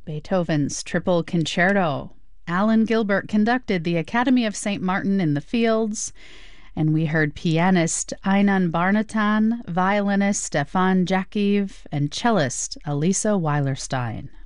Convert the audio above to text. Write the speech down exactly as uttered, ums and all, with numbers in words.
Beethoven's Triple Concerto. Alan Gilbert conducted the Academy of Saint Martin in the Fields, and we heard pianist Einan Barnatan, violinist Stefan Jakiv, and cellist Elisa Weilerstein.